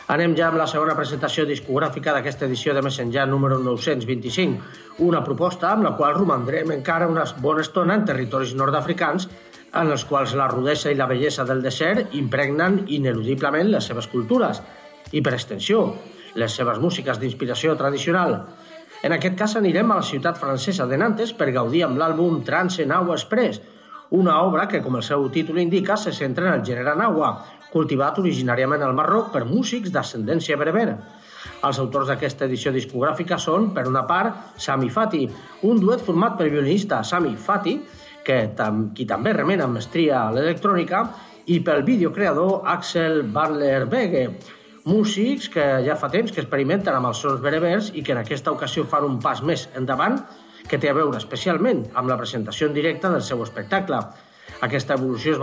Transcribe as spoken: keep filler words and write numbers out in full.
Anem ja amb la segona presentació discogràfica d'aquesta edició de Més Enllà número nou-cents vint-i-cinc, una proposta amb la qual romandrem encara una bona estona en territoris nord-africans en els quals la rudesa i la bellesa del desert impregnen ineludiblement les seves cultures i, per extensió, les seves músiques d'inspiració tradicional. En aquest cas anirem a la ciutat francesa de Nantes per gaudir amb l'àlbum Trance Nahua Express, una obra que, com el seu títol indica, se centra en el gènere nahua, cultivat originàriament al Marroc per músics d'ascendència berber. Els autors d'aquesta edició discogràfica són, per una part, Sami Fati, un duet format pel violinista Sami Fati, que tam, qui també remena amb mestria a l'electrònica, i pel videocreador Axel Butler-Bege, músics que ja fa temps que experimenten amb els sons berbers i que en aquesta ocasió fan un pas més endavant que té a veure especialment amb la presentació en directe del seu espectacle. Aquesta evolució es va